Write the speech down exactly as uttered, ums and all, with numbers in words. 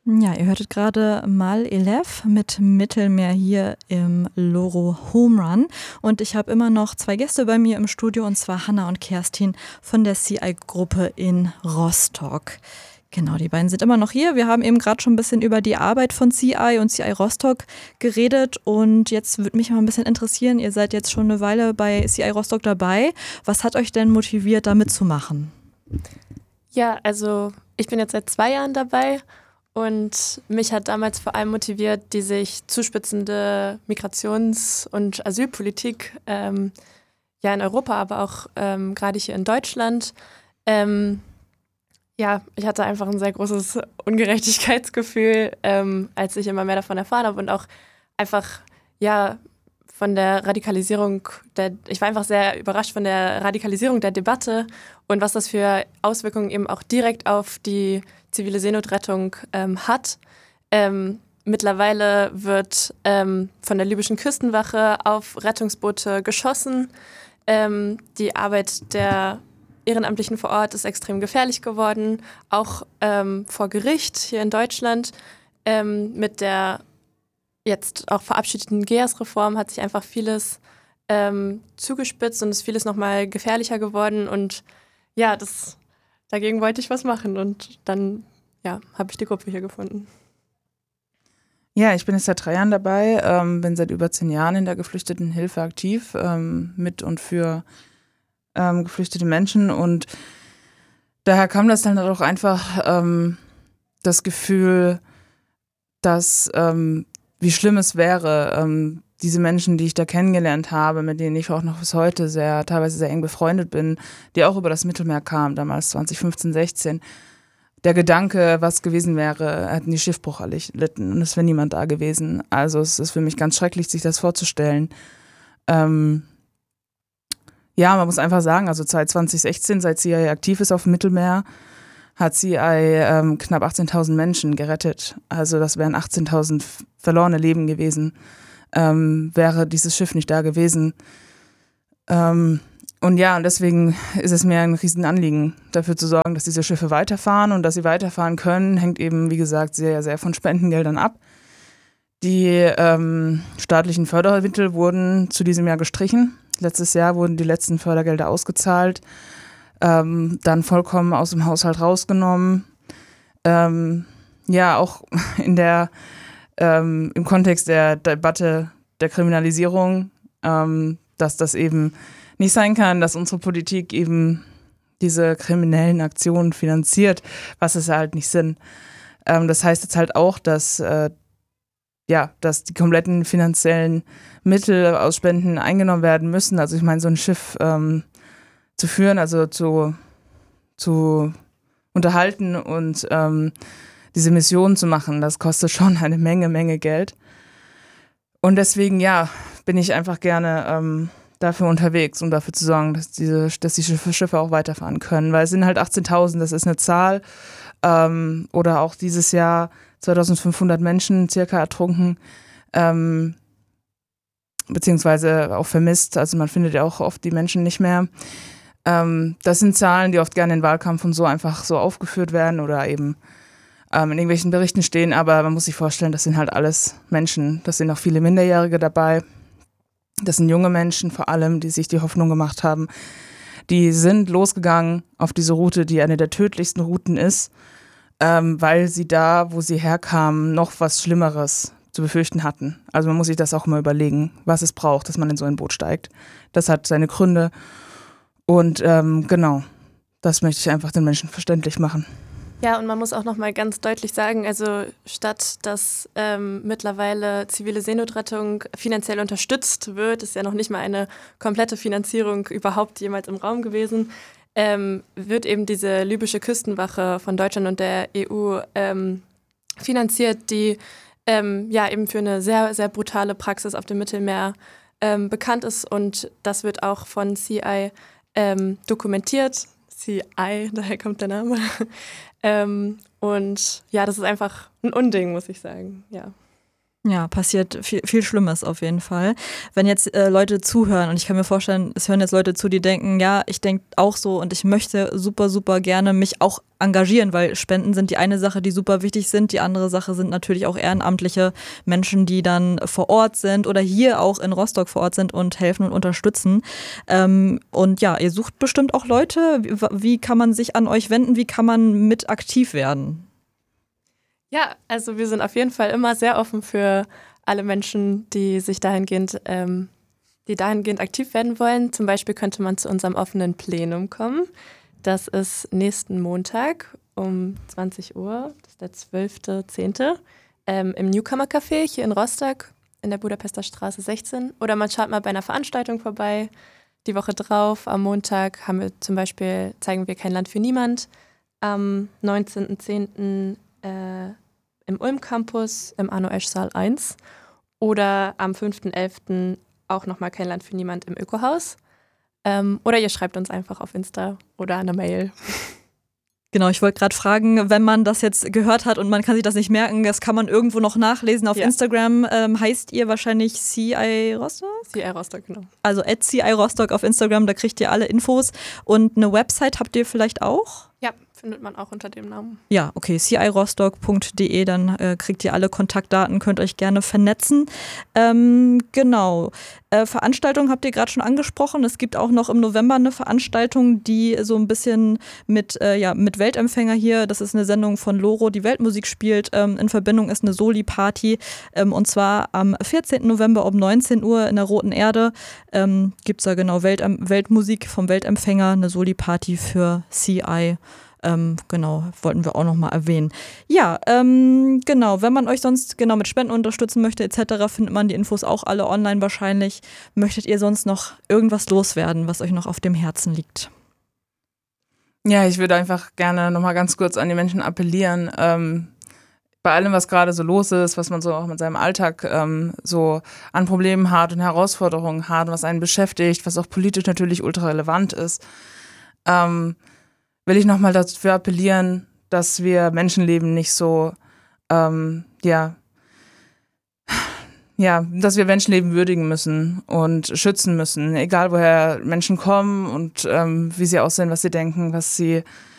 Ja, ihr hörtet gerade Mal elf mit Mittelmeer hier im Loro Home Run. Und ich habe immer noch zwei Gäste bei mir im Studio, und zwar Hanna und Kerstin von der C I-Gruppe in Rostock. Genau, die beiden sind immer noch hier. Wir haben eben gerade schon ein bisschen über die Arbeit von C I und C I Rostock geredet. Und jetzt würde mich mal ein bisschen interessieren, ihr seid jetzt schon eine Weile bei C I Rostock dabei. Was hat euch denn motiviert, da mitzumachen? Ja, also ich bin jetzt seit zwei Jahren dabei. Und mich hat damals vor allem motiviert, die sich zuspitzende Migrations- und Asylpolitik ähm, ja in Europa, aber auch ähm, gerade hier in Deutschland. Ähm, ja, ich hatte einfach ein sehr großes Ungerechtigkeitsgefühl, ähm, als ich immer mehr davon erfahren habe und auch einfach ja von der Radikalisierung, der, ich war einfach sehr überrascht von der Radikalisierung der Debatte und was das für Auswirkungen eben auch direkt auf die zivile Seenotrettung ähm, hat. Ähm, mittlerweile wird ähm, von der libyschen Küstenwache auf Rettungsboote geschossen. Ähm, die Arbeit der Ehrenamtlichen vor Ort ist extrem gefährlich geworden, auch ähm, vor Gericht hier in Deutschland. Ähm, mit der jetzt auch verabschiedeten G E A S-Reform hat sich einfach vieles ähm, zugespitzt und ist vieles nochmal gefährlicher geworden. Und ja, das, dagegen wollte ich was machen. Und dann ja, habe ich die Gruppe hier gefunden. Ja, ich bin jetzt seit drei Jahren dabei, ähm, bin seit über zehn Jahren in der Geflüchtetenhilfe aktiv, ähm, mit und für ähm, geflüchtete Menschen. Und daher kam das dann auch einfach ähm, das Gefühl, dass ähm, wie schlimm es wäre, ähm, diese Menschen, die ich da kennengelernt habe, mit denen ich auch noch bis heute sehr, teilweise sehr eng befreundet bin, die auch über das Mittelmeer kamen, damals zwanzig fünfzehn, sechzehn. Der Gedanke, was gewesen wäre, hätten die Schiffbruch erlitten und es wäre niemand da gewesen. Also es ist für mich ganz schrecklich, sich das vorzustellen. Ähm, ja, man muss einfach sagen, also seit zwanzig sechzehn, seit C I aktiv ist auf dem Mittelmeer, hat C I ähm, knapp achtzehntausend Menschen gerettet. Also das wären achtzehntausend verlorene Leben gewesen, ähm, wäre dieses Schiff nicht da gewesen. Ähm, und ja, und deswegen ist es mir ein Riesenanliegen, dafür zu sorgen, dass diese Schiffe weiterfahren. Und dass sie weiterfahren können, hängt eben, wie gesagt, sehr, sehr von Spendengeldern ab. Die ähm, staatlichen Fördermittel wurden zu diesem Jahr gestrichen. Letztes Jahr wurden die letzten Fördergelder ausgezahlt. Ähm, dann vollkommen aus dem Haushalt rausgenommen. Ähm, ja, auch in der, ähm, im Kontext der Debatte der Kriminalisierung, ähm, dass das eben nicht sein kann, dass unsere Politik eben diese kriminellen Aktionen finanziert, was es halt nicht sind. Ähm, das heißt jetzt halt auch, dass, äh, ja, dass die kompletten finanziellen Mittel aus Spenden eingenommen werden müssen. Also ich meine, so ein Schiff ähm, zu führen, also zu, zu unterhalten und ähm, diese Mission zu machen, das kostet schon eine Menge, Menge Geld. Und deswegen, ja, bin ich einfach gerne ähm, dafür unterwegs, um dafür zu sorgen, dass diese, dass die Schiffe, Schiffe auch weiterfahren können. Weil es sind halt achtzehntausend, das ist eine Zahl. Ähm, oder auch dieses Jahr zweitausendfünfhundert Menschen circa ertrunken. Ähm, beziehungsweise auch vermisst. Also man findet ja auch oft die Menschen nicht mehr. Ähm, das sind Zahlen, die oft gerne in Wahlkampf und so einfach so aufgeführt werden oder eben ähm, in irgendwelchen Berichten stehen. Aber man muss sich vorstellen, das sind halt alles Menschen. Das sind auch viele Minderjährige dabei. Das sind junge Menschen vor allem, die sich die Hoffnung gemacht haben. Die sind losgegangen auf diese Route, die eine der tödlichsten Routen ist, ähm, weil sie da, wo sie herkamen, noch was Schlimmeres zu befürchten hatten. Also man muss sich das auch mal überlegen, was es braucht, dass man in so ein Boot steigt. Das hat seine Gründe. Und ähm, genau, das möchte ich einfach den Menschen verständlich machen. Ja, und man muss auch noch mal ganz deutlich sagen, also statt dass ähm, mittlerweile zivile Seenotrettung finanziell unterstützt wird, ist ja noch nicht mal eine komplette Finanzierung überhaupt jemals im Raum gewesen, ähm, wird eben diese libysche Küstenwache von Deutschland und der E U ähm, finanziert, die ähm, ja eben für eine sehr, sehr brutale Praxis auf dem Mittelmeer ähm, bekannt ist. Und das wird auch von C I ähm, dokumentiert. C I, daher kommt der Name. ähm, und ja, das ist einfach ein Unding, muss ich sagen, ja. Ja, passiert viel, viel Schlimmes auf jeden Fall. Wenn jetzt äh, Leute zuhören und ich kann mir vorstellen, es hören jetzt Leute zu, die denken, ja, ich denke auch so und ich möchte super, super gerne mich auch engagieren, weil Spenden sind die eine Sache, die super wichtig sind. Die andere Sache sind natürlich auch ehrenamtliche Menschen, die dann vor Ort sind oder hier auch in Rostock vor Ort sind und helfen und unterstützen. Ähm, und ja, ihr sucht bestimmt auch Leute. Wie, wie kann man sich an euch wenden? Wie kann man mit aktiv werden? Ja, also wir sind auf jeden Fall immer sehr offen für alle Menschen, die sich dahingehend, ähm, die dahingehend aktiv werden wollen. Zum Beispiel könnte man zu unserem offenen Plenum kommen. Das ist nächsten Montag um zwanzig Uhr, das ist der zwölfter zehnte Ähm, im Newcomer Café hier in Rostock in der Budapester Straße sechzehn. Oder man schaut mal bei einer Veranstaltung vorbei. Die Woche drauf, am Montag, haben wir zum Beispiel, zeigen wir Kein Land für niemand. Am neunzehnten zehnten Äh, im Ulm Campus im Arno Esch Saal eins oder am fünften elften auch nochmal Kein Land für niemand im Ökohaus. Ähm, oder ihr schreibt uns einfach auf Insta oder eine Mail. Genau, ich wollte gerade fragen, wenn man das jetzt gehört hat und man kann sich das nicht merken, das kann man irgendwo noch nachlesen. Auf ja. Instagram ähm, heißt ihr wahrscheinlich C I Rostock? C I Rostock, genau. Also at C I Rostock auf Instagram, da kriegt ihr alle Infos. Und eine Website habt ihr vielleicht auch? Ja, findet man auch unter dem Namen. Ja, okay, c i rostock punkt d e, dann äh, kriegt ihr alle Kontaktdaten, könnt euch gerne vernetzen. Ähm, genau, äh, Veranstaltung habt ihr gerade schon angesprochen. Es gibt auch noch im November eine Veranstaltung, die so ein bisschen mit, äh, ja, mit Weltempfänger hier, das ist eine Sendung von Loro, die Weltmusik spielt, ähm, in Verbindung ist eine Soli-Party ähm, und zwar am vierzehnten November um neunzehn Uhr in der Roten Erde ähm, gibt es da genau Welt, Weltmusik vom Weltempfänger, eine Soli-Party für C I. Ähm, genau, wollten wir auch nochmal erwähnen. Ja, ähm, genau, wenn man euch sonst genau mit Spenden unterstützen möchte et cetera, findet man die Infos auch alle online wahrscheinlich. Möchtet ihr sonst noch irgendwas loswerden, was euch noch auf dem Herzen liegt? Ja, ich würde einfach gerne nochmal ganz kurz an die Menschen appellieren. Ähm, bei allem, was gerade so los ist, was man so auch mit seinem Alltag ähm, so an Problemen hat und Herausforderungen hat, was einen beschäftigt, was auch politisch natürlich ultra relevant ist, ähm, will ich nochmal dafür appellieren, dass wir Menschenleben nicht so, ähm, ja, ja, dass wir Menschenleben würdigen müssen und schützen müssen, egal woher Menschen kommen und ähm, wie sie aussehen, was sie denken, was sie